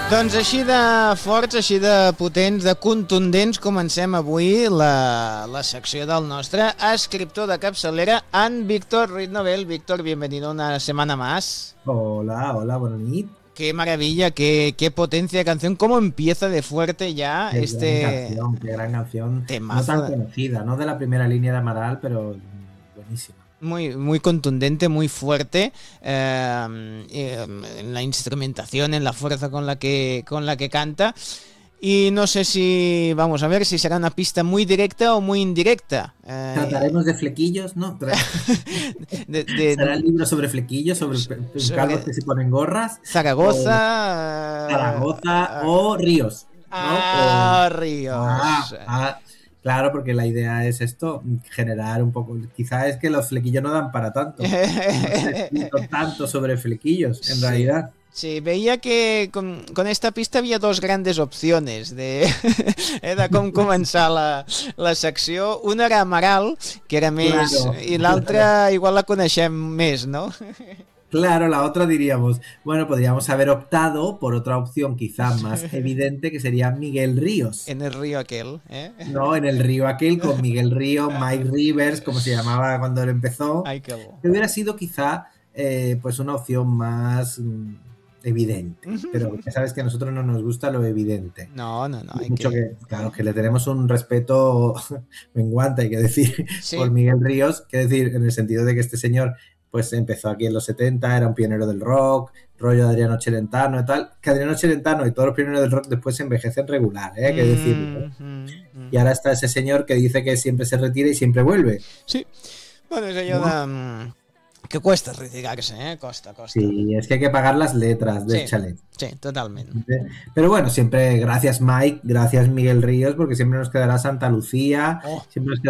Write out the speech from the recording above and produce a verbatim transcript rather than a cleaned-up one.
Doncs així de forts, així de potents, de contundents, comencem avui la, la secció del nostre escriptor de capçalera, en Víctor Ruiz Novel. Víctor, bienvenido una semana más. Hola, hola, buenas noches. Qué maravilla, qué, qué potencia de canción, cómo empieza de fuerte ya Qué este... gran canción, qué gran canción. Temazo. No tan conocida, no de la primera línea de Amaral, pero buenísima. Muy, muy contundente, muy fuerte eh, eh, en la instrumentación, en la fuerza con la que, con la que canta. Y no sé si, vamos a ver, si será una pista muy directa o muy indirecta. Eh, Trataremos de flequillos, ¿no? Tra de, de, ¿Será el libro sobre flequillos, sobre, sobre calvos que se ponen gorras? Zaragoza. O, Zaragoza uh, o Ríos. ¿no? Ah, o, Ríos. Ah, ah, claro, porque la idea es esto, generar un poco... Quizá es que los flequillos no dan para tanto. No se escrito tanto sobre flequillos, en sí. realidad. Sí, veía que con, con esta pista havia dos grandes opcions de, de com començar la, la secció. Una era Amaral, que era més... Claro. I l'altra igual la coneixem més, ¿no? Claro, la otra diríamos, bueno, podríamos haber optado por otra opción quizá más evidente, que sería Miguel Ríos. En el río aquel, ¿eh? No, en el río aquel, con Miguel Río, Mike Rivers, como se llamaba cuando él empezó. Ay, qué bo. Que hubiera sido quizá eh, pues una opción más... evidente, pero ya sabes que a nosotros no nos gusta lo evidente. No, no, no. Hay mucho que... que, claro, que le tenemos un respeto menguante, hay que decir, sí. por Miguel Ríos, que decir, en el sentido de que este señor pues empezó aquí en los setenta, era un pionero del rock, rollo de Adriano Celentano y tal, que Adriano Celentano y todos los pioneros del rock después se envejecen regular, ¿eh? Hay que decirlo. Mm, mm, y ahora está ese señor que dice que siempre se retira y siempre vuelve. Sí, bueno, es allò ¿no? de... Que cuesta retirarse, ¿eh? Costa, costa. Sí, es que hay que pagar las letras del sí, chalet. Sí, totalmente. Pero bueno, siempre gracias Mike, gracias Miguel Ríos, porque siempre nos quedará Santa Lucía, oh. siempre nos quedará